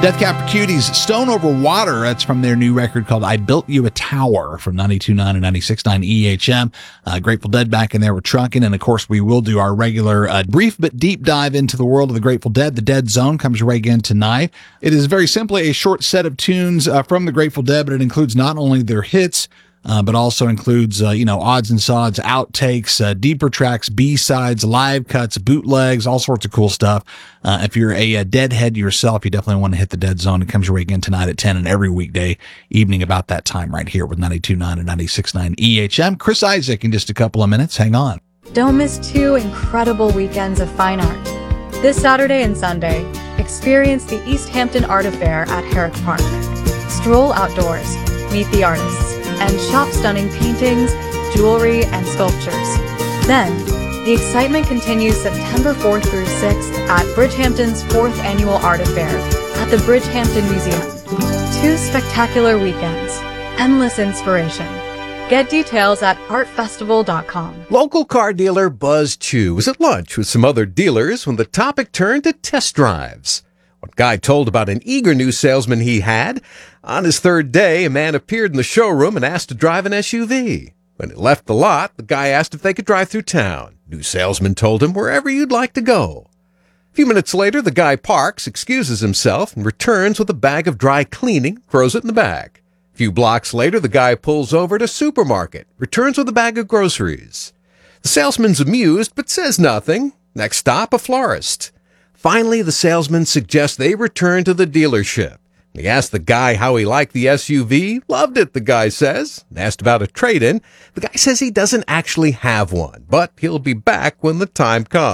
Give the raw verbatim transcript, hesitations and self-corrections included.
Death Cab for Cuties, Stone Over Water. That's from their new record called I Built You a Tower from ninety-two point nine and ninety-six point nine E H M. Uh, Grateful Dead back in there with Truckin'. And of course, we will do our regular uh, brief but deep dive into the world of the Grateful Dead. The Dead Zone comes your way again tonight. It is very simply a short set of tunes uh, from the Grateful Dead, but it includes not only their hits, Uh, but also includes, uh, you know, odds and sods, outtakes, uh, deeper tracks, B-sides, live cuts, bootlegs, all sorts of cool stuff. Uh, if you're a, a Deadhead yourself, you definitely want to hit the Dead Zone. It comes your way again tonight at ten and every weekday evening about that time right here with ninety-two point nine and ninety-six point nine E H M. Chris Isaak in just a couple of minutes. Hang on. Don't miss two incredible weekends of fine art. This Saturday and Sunday, experience the East Hampton Art Affair at Herrick Park. Stroll outdoors, meet the artists, and shop stunning paintings, jewelry, and sculptures. Then, the excitement continues September fourth through sixth at Bridgehampton's fourth Annual Art Affair at the Bridgehampton Museum. Two spectacular weekends, endless inspiration. Get details at art festival dot com. Local car dealer Buzz Chew was at lunch with some other dealers when the topic turned to test drives. One guy told about an eager new salesman he had. On his third day, a man appeared in the showroom and asked to drive an S U V. When it left the lot, the guy asked if they could drive through town. New salesman told him wherever you'd like to go. A few minutes later, the guy parks, excuses himself, and returns with a bag of dry cleaning, throws it in the bag. A few blocks later, the guy pulls over to a supermarket, returns with a bag of groceries. The salesman's amused, but says nothing. Next stop, a florist. Finally, the salesman suggests they return to the dealership. He asked the guy how he liked the S U V. Loved it, the guy says. Asked about a trade-in. The guy says he doesn't actually have one, but he'll be back when the time comes.